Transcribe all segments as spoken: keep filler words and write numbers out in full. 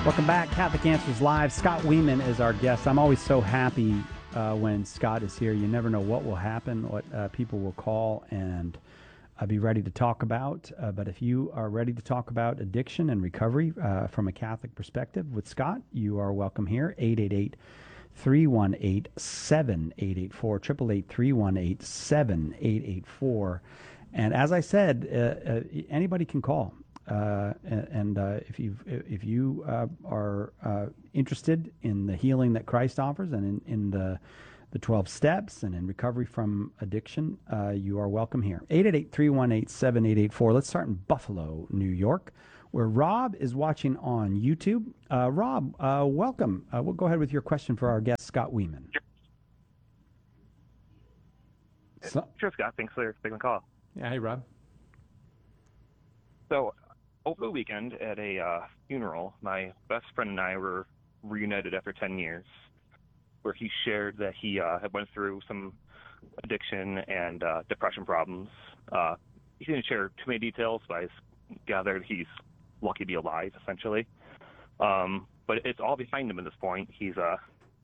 Welcome back. Catholic Answers Live. Scott Weeman is our guest. I'm always so happy uh, when Scott is here. You never know what will happen, what uh, people will call and uh, be ready to talk about. Uh, but if you are ready to talk about addiction and recovery uh, from a Catholic perspective with Scott, you are welcome here. eight eight eight, three one eight, seven eight eight four, eight eight eight, three one eight, seven eight eight four. And as I said, uh, uh, anybody can call. Uh, and and uh, if you if you uh, are uh, interested in the healing that Christ offers and in, in the the twelve steps and in recovery from addiction, uh, you are welcome here. eight eight eight, three one eight, seven eight eight four. Let's start in Buffalo, New York, where Rob is watching on YouTube. Uh, Rob, uh, welcome. Uh, we'll go ahead with your question for our guest, Scott Weeman. So, sure, Scott. Thanks for taking the call. Yeah, hey, Rob. So, over the weekend at a uh, funeral, my best friend and I were reunited after ten years, where he shared that he uh, had went through some addiction and uh, depression problems. Uh, he didn't share too many details, but I gathered he's lucky to be alive, essentially. Um, but it's all behind him at this point. He's uh,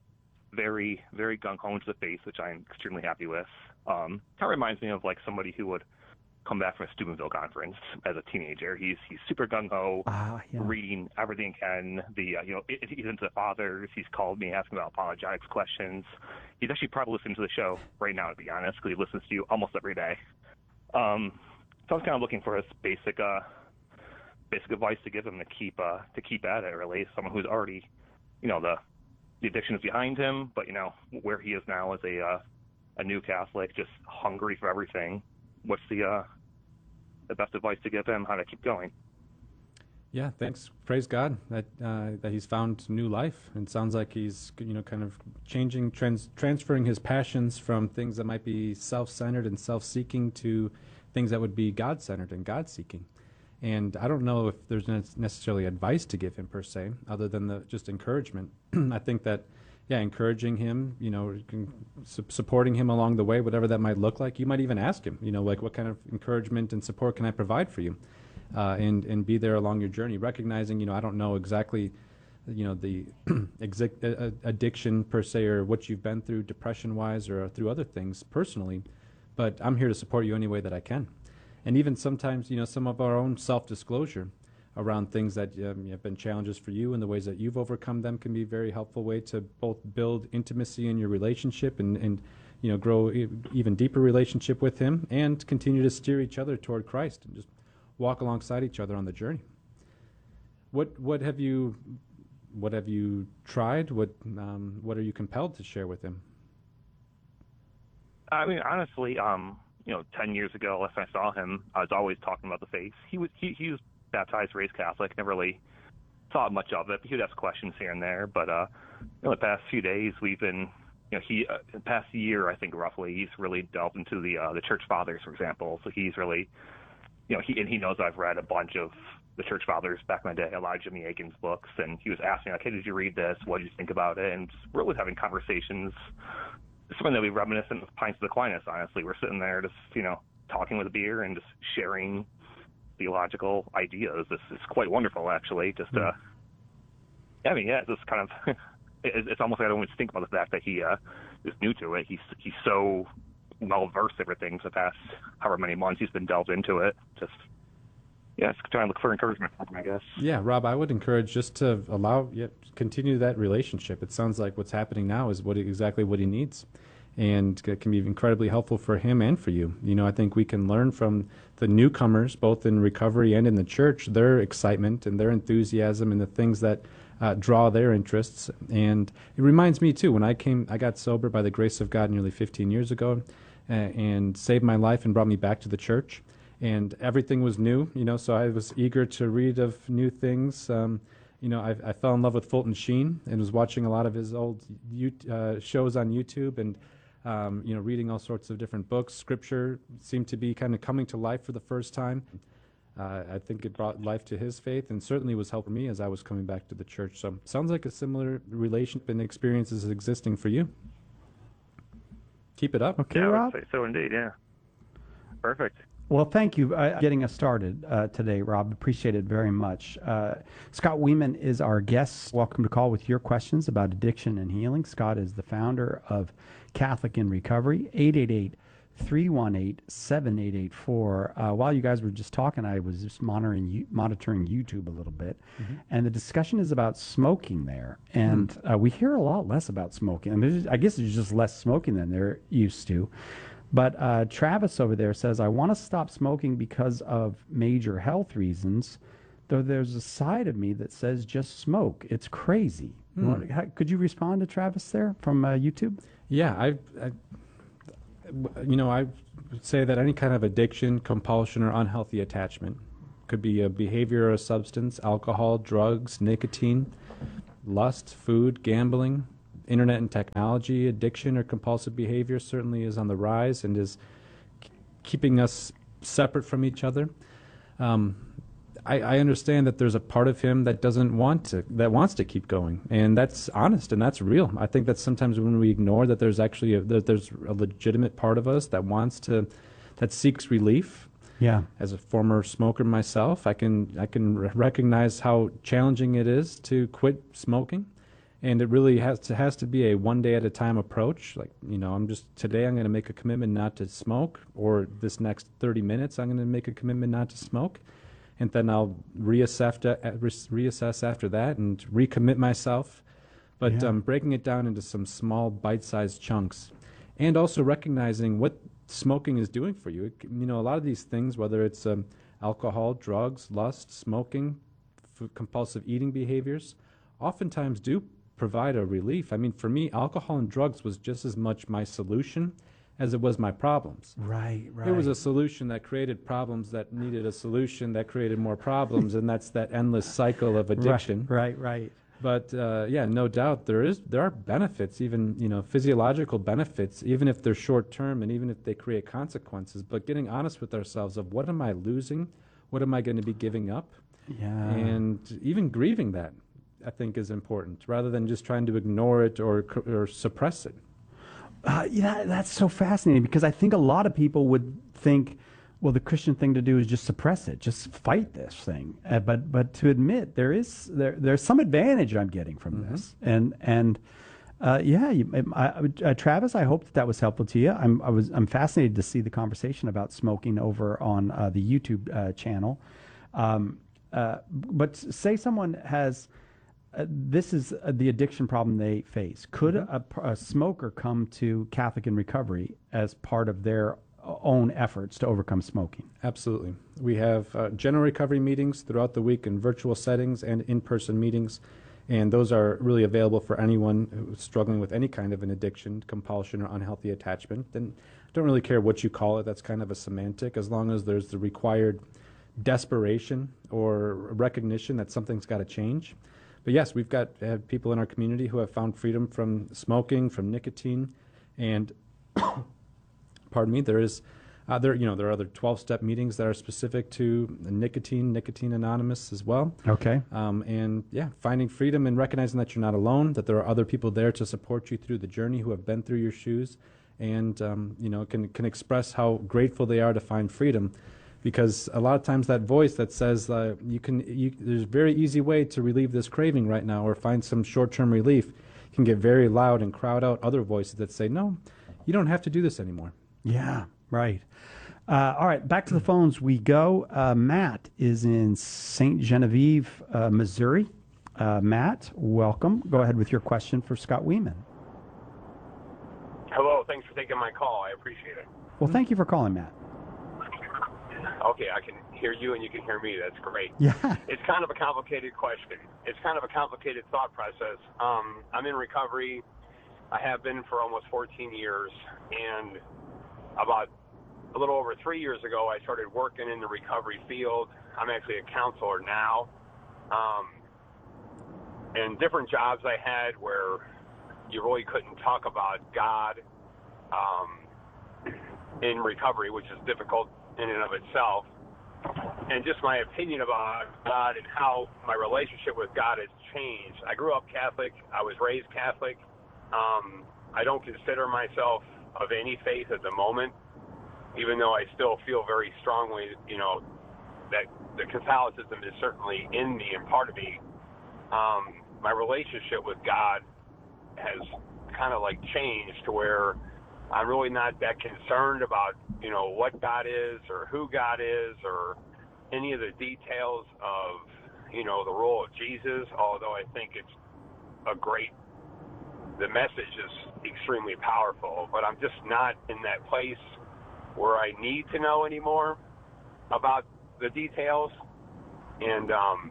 very, very gung-ho into the faith, which I'm extremely happy with. Um, kind of reminds me of like somebody who would come back from a Steubenville conference as a teenager. He's he's super gung-ho, uh, yeah. reading everything he can. The uh, you know it, he's into the fathers. He's called me asking about apologetics questions. He's actually probably listening to the show right now, to be honest, because he listens to you almost every day. Um, so I was kind of looking for his basic uh, basic advice to give him to keep uh, to keep at it. Really, someone who's already, you know, the the addiction is behind him, but you know where he is now as a uh, a new Catholic, just hungry for everything. What's the uh, the best advice to give him how to keep going? Yeah, thanks. Praise God that uh, that he's found new life, and sounds like he's you know kind of changing, trans- transferring his passions from things that might be self-centered and self-seeking to things that would be God-centered and God-seeking. And I don't know if there's necessarily advice to give him per se, other than the just encouragement. I think that. Yeah, encouraging him, you know, su- supporting him along the way, whatever that might look like. You might even ask him, you know, like what kind of encouragement and support can I provide for you, uh, and and be there along your journey. Recognizing, you know, I don't know exactly, you know, the exi- uh, addiction per se or what you've been through depression-wise or through other things personally, but I'm here to support you any way that I can. And even sometimes, you know, some of our own self-disclosure around things that um, have been challenges for you and the ways that you've overcome them can be a very helpful way to both build intimacy in your relationship and, and you know, grow e- even deeper relationship with him and continue to steer each other toward Christ and just walk alongside each other on the journey. What what have you what have you tried? What um, what are you compelled to share with him? I mean, honestly, um, you know, ten years ago, last time I saw him, I was always talking about the faith. He was he, he was baptized, raised Catholic, never really thought much of it. He would ask questions here and there, but uh, you know, the past few days we've been, you know, he uh, the past year I think roughly he's really delved into the uh, the Church Fathers, for example. So he's really, you know, he and he knows I've read a bunch of the Church Fathers back in my day, Elijah Meakin's books, and he was asking like, hey, did you read this? What did you think about it? And just really having conversations. Something that we reminiscent of Pints of Aquinas. Honestly, we're sitting there just, you know, talking with a beer and just sharing theological ideas. This is quite wonderful, actually. Just, uh, I mean, yeah, it's just kind of, it, it's almost like I don't even think about the fact that he uh, is new to it. He's he's so well versed in everything for the past however many months he's been delved into it. Just, yeah, it's trying to look for encouragement from him, I guess. Yeah, Rob, I would encourage just to allow, yeah, continue that relationship. It sounds like what's happening now is what exactly what he needs. And it can be incredibly helpful for him and for you. You know, I think we can learn from the newcomers, both in recovery and in the church, their excitement and their enthusiasm and the things that uh, draw their interests. And it reminds me, too, when I came, I got sober by the grace of God nearly fifteen years ago uh, and saved my life and brought me back to the church. And everything was new, you know, so I was eager to read of new things. Um, You know, I, I fell in love with Fulton Sheen and was watching a lot of his old uh, shows on YouTube and, um, you know, reading all sorts of different books. Scripture seemed to be kind of coming to life for the first time. Uh, I think it brought life to his faith and certainly was helping me as I was coming back to the church. So sounds like a similar relationship and experience is existing for you. Keep it up. Okay, yeah, Rob? I would say so indeed, yeah. Perfect. Well, thank you uh, getting us started uh, today, Rob. Appreciate it very much. Uh, Scott Weeman is our guest. Welcome to call with your questions about addiction and healing. Scott is the founder of Catholic in Recovery. eight eight eight, three one eight, seven eight eight four. Uh, while you guys were just talking, I was just monitoring monitoring YouTube a little bit, mm-hmm. and the discussion is about smoking there. And mm. uh, we hear a lot less about smoking. I mean, I guess there's just less smoking than they're used to. But uh, Travis over there says, I want to stop smoking because of major health reasons, though there's a side of me that says just smoke. It's crazy. Mm. You want, how, could you respond to Travis there from uh, YouTube? Yeah, I, I, you know, I would say that any kind of addiction, compulsion, or unhealthy attachment could be a behavior or a substance, alcohol, drugs, nicotine, lust, food, gambling, internet and technology, addiction or compulsive behavior certainly is on the rise and is k- keeping us separate from each other. Um, I, I understand that there's a part of him that doesn't want to, that wants to keep going, and that's honest and that's real. I think that sometimes when we ignore that there's actually a, that there's a legitimate part of us that wants to, that seeks relief. Yeah. As a former smoker myself, I can I can r- recognize how challenging it is to quit smoking. And it really has to has to be a one day at a time approach. Like, you know, I'm just today I'm going to make a commitment not to smoke, or this next thirty minutes I'm going to make a commitment not to smoke, and then I'll reassess reassess after that and recommit myself. But yeah. um, breaking it down into some small bite-sized chunks, and also recognizing what smoking is doing for you. It, you know, a lot of these things, whether it's um, alcohol, drugs, lust, smoking, f- compulsive eating behaviors, oftentimes do provide a relief. I mean, for me, alcohol and drugs was just as much my solution as it was my problems. Right, right. It was a solution that created problems that needed a solution that created more problems, and that's that endless cycle of addiction. Right, right, right. But uh, yeah, no doubt there is there are benefits, even you know physiological benefits, even if they're short term and even if they create consequences. But getting honest with ourselves of what am I losing, what am I going to be giving up, yeah, and even grieving that, I think is important, rather than just trying to ignore it or or suppress it. Uh, yeah, that's so fascinating because I think a lot of people would think, well, the Christian thing to do is just suppress it, just fight this thing. Uh, but but to admit there is there there's some advantage I'm getting from mm-hmm. this, and and uh, yeah, you, I, uh, Travis, I hope that that was helpful to you. I'm I was I'm fascinated to see the conversation about smoking over on uh, the YouTube uh, channel. Um, uh, but say someone has. Uh, this is uh, the addiction problem they face. Could mm-hmm. a, a smoker come to Catholic in Recovery as part of their own efforts to overcome smoking? Absolutely. We have uh, general recovery meetings throughout the week in virtual settings and in-person meetings, and those are really available for anyone who's struggling with any kind of an addiction, compulsion, or unhealthy attachment. And I don't really care what you call it. That's kind of a semantic, as long as there's the required desperation or recognition that something's got to change. But yes, we've got uh, people in our community who have found freedom from smoking, from nicotine, and pardon me, there is uh, there you know there are other twelve-step meetings that are specific to nicotine, Nicotine Anonymous as well. Okay. Um, and yeah, finding freedom and recognizing that you're not alone, that there are other people there to support you through the journey who have been through your shoes, and um, you know can can express how grateful they are to find freedom. Because a lot of times that voice that says uh, you can, you, there's a very easy way to relieve this craving right now or find some short-term relief can get very loud and crowd out other voices that say, no, you don't have to do this anymore. Yeah, right. Uh, all right, back to the phones we go. Uh, Matt is in Saint Genevieve, uh, Missouri. Uh, Matt, welcome. Go ahead with your question for Scott Weeman. Hello, thanks for taking my call. I appreciate it. Well, thank you for calling, Matt. Okay, I can hear you and you can hear me. That's great. Yeah. It's kind of a complicated question. It's kind of a complicated thought process. Um, I'm in recovery. I have been for almost fourteen years. And about a little over three years ago, I started working in the recovery field. I'm actually a counselor now. Um, and different jobs I had where you really couldn't talk about God um, in recovery, which is difficult in and of itself, and just my opinion about God and how my relationship with God has changed. I grew up Catholic. I was raised Catholic. Um, I don't consider myself of any faith at the moment. even though I still feel very strongly, you know, that the Catholicism is certainly in me and part of me, um, my relationship with God has kind of like changed to where I'm really not that concerned about, you know, what God is or who God is or any of the details of, you know, the role of Jesus, although I think it's a great, the message is extremely powerful, but I'm just not in that place where I need to know anymore about the details. And um,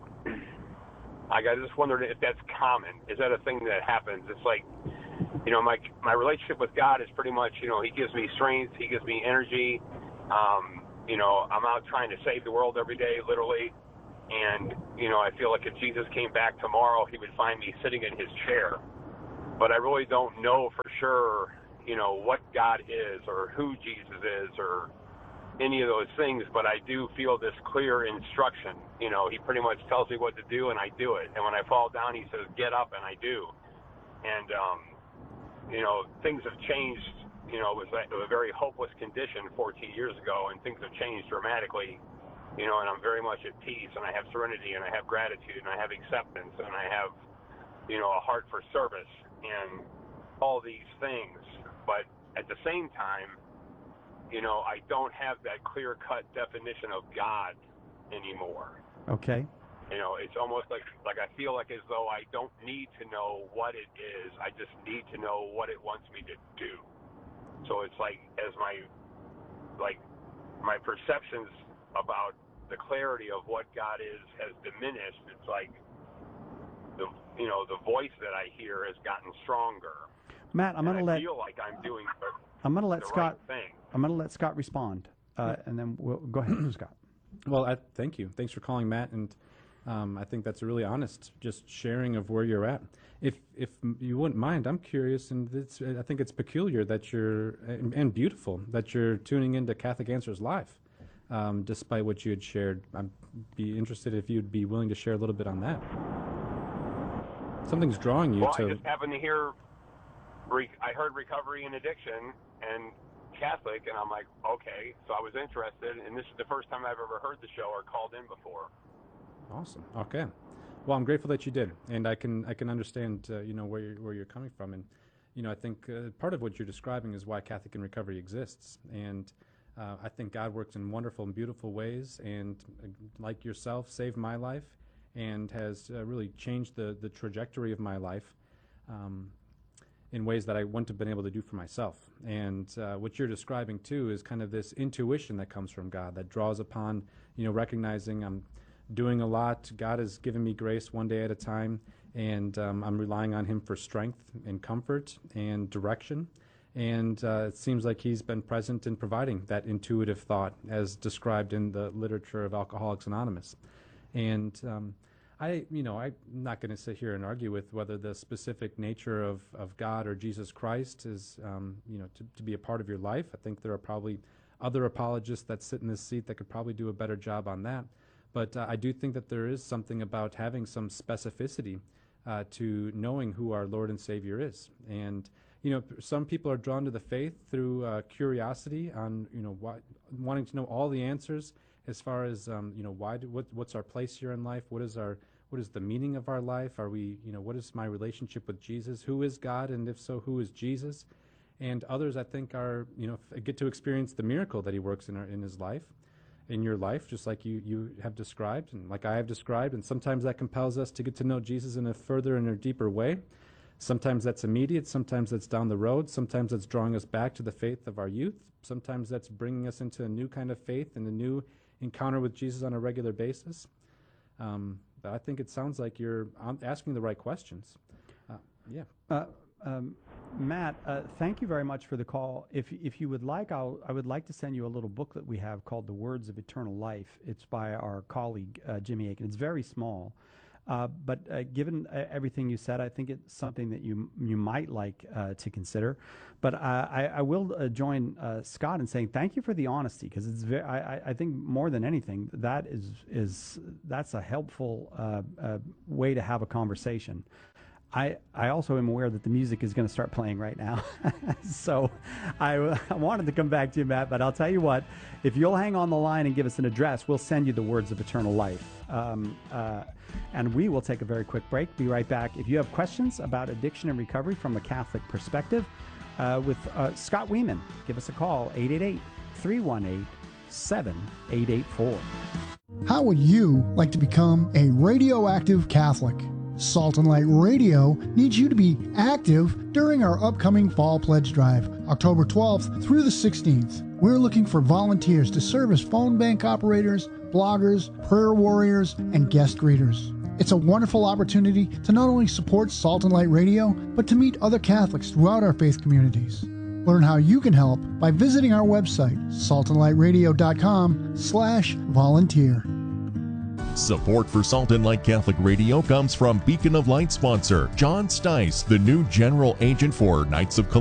I just wondered if that's common. Is that a thing that happens? It's like, you know, my my relationship with God is pretty much, you know, he gives me strength, he gives me energy. Um, you know, I'm out trying to save the world every day, literally. And, you know, I feel like if Jesus came back tomorrow, he would find me sitting in his chair. But I really don't know for sure, you know, what God is or who Jesus is or any of those things. But I do feel this clear instruction. You know, he pretty much tells me what to do and I do it. And when I fall down, he says, get up, and I do. And, um, you know, things have changed. You know, it was a, a very hopeless condition fourteen years ago, and things have changed dramatically. You know, and I'm very much at peace, and I have serenity, and I have gratitude, and I have acceptance, and I have, you know, a heart for service, and all these things. But at the same time, you know, I don't have that clear-cut definition of God anymore. Okay. You know, it's almost like like I feel like as though I don't need to know what it is. I just need to know what it wants me to do. So it's like as my like my perceptions about the clarity of what God is has diminished. It's like the you know the voice that I hear has gotten stronger. Matt, I'm going to I let feel like I'm doing the, I'm going to let the Scott right thing. I'm going to let Scott respond, uh, and then we'll go ahead, Scott. Well, I, thank you. Thanks for calling, Matt, and um, I think that's a really honest, just sharing of where you're at. If if you wouldn't mind, I'm curious, and it's, I think it's peculiar that you're and, and beautiful that you're tuning into Catholic Answers Live, um, despite what you had shared. I'd be interested if you'd be willing to share a little bit on that. Something's drawing you well, to. I just happened to hear. Re, I heard recovery and addiction and Catholic, and I'm like, okay. So I was interested, and this is the first time I've ever heard the show or called in before. Awesome. Okay. Well, I'm grateful that you did, and I can I can understand uh, you know where you're where you're coming from, and you know I think uh, part of what you're describing is why Catholic in Recovery exists, and uh, I think God works in wonderful and beautiful ways, and uh, like yourself, saved my life, and has uh, really changed the the trajectory of my life. Um, in ways that I wouldn't have been able to do for myself. And uh, what you're describing, too, is kind of this intuition that comes from God that draws upon, you know, recognizing I'm doing a lot. God has given me grace one day at a time, and um, I'm relying on him for strength and comfort and direction. And uh, it seems like he's been present in providing that intuitive thought as described in the literature of Alcoholics Anonymous. And um, I, you know, I'm not going to sit here and argue with whether the specific nature of, of God or Jesus Christ is, um, you know, to, to be a part of your life. I think there are probably other apologists that sit in this seat that could probably do a better job on that. But uh, I do think that there is something about having some specificity uh, to knowing who our Lord and Savior is. And, you know, some people are drawn to the faith through uh, curiosity on, you know, why, wanting to know all the answers as far as, um, you know, why do, what, what's our place here in life? What is our What is the meaning of our life? Are we, you know, what is my relationship with Jesus? Who is God? And if so, who is Jesus? And others, I think, are, you know, f- get to experience the miracle that he works in our, in his life, in your life, just like you, you have described and like I have described. And sometimes that compels us to get to know Jesus in a further and a deeper way. Sometimes that's immediate. Sometimes that's down the road. Sometimes that's drawing us back to the faith of our youth. Sometimes that's bringing us into a new kind of faith and a new encounter with Jesus on a regular basis. Um, I think it sounds like you're asking the right questions. Uh, yeah. Uh, um, Matt, uh, thank you very much for the call. If if you would like, I'll, I would like to send you a little booklet we have called The Words of Eternal Life. It's by our colleague, uh, Jimmy Akin. It's very small. Uh, but uh, given uh, everything you said, I think it's something that you you might like uh, to consider. But uh, I, I will uh, join uh, Scott in saying thank you for the honesty, because it's very. I, I think more than anything, that is is that's a helpful uh, uh, way to have a conversation. I, I also am aware that the music is going to start playing right now. So I, I wanted to come back to you, Matt, but I'll tell you what, if you'll hang on the line and give us an address, we'll send you the words of eternal life. Um, uh, and we will take a very quick break. Be right back. If you have questions about addiction and recovery from a Catholic perspective uh, with uh, Scott Weeman, give us a call, eight eight eight, three one eight, seven eight eight four. How would you like to become a radioactive Catholic? Salt and Light Radio needs you to be active during our upcoming Fall Pledge Drive, October twelfth through the sixteenth. We're looking for volunteers to serve as phone bank operators, bloggers, prayer warriors, and guest readers. It's a wonderful opportunity to not only support Salt and Light Radio, but to meet other Catholics throughout our faith communities. Learn how you can help by visiting our website, saltandlightradio.com slash volunteer. Support for Salt and Light Catholic Radio comes from Beacon of Light sponsor John Stice, the new general agent for Knights of Columbus.